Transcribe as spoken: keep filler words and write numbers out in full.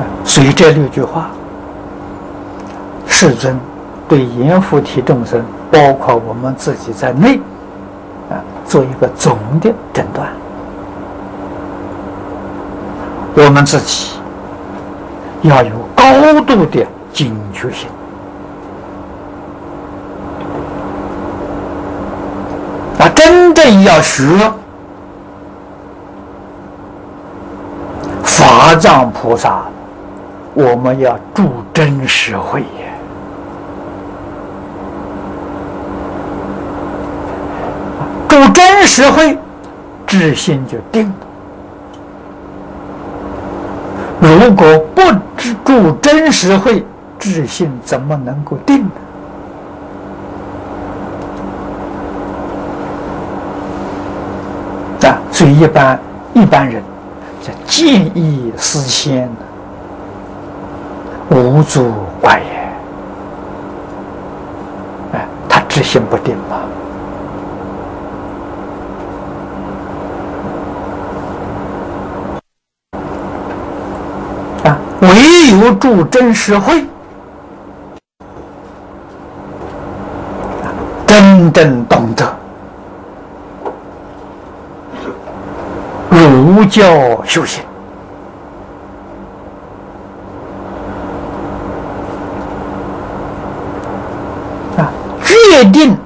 所以这六句话，世尊对阎浮提众生，包括我们自己在内，啊，做一个总的诊断。我们自己要有高度的警觉性，啊，真正要学法藏菩萨，我们要住真实慧也。住真实慧，智心就定了。如果不住真实慧，智性怎么能够定呢？啊，所以一般一般人叫见异思迁，无足怪也。哎，他智性不定嘛。啊，唯有住真实慧，真正懂得儒教修行，啊，决定